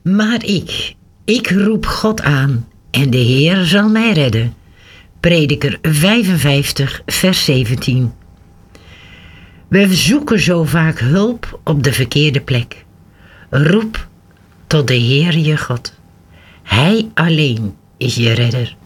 Maar ik roep God aan en de Heer zal mij redden. Prediker 55, vers 17. We zoeken zo vaak hulp op de verkeerde plek. Roep tot de Heer je God. Hij alleen is je redder.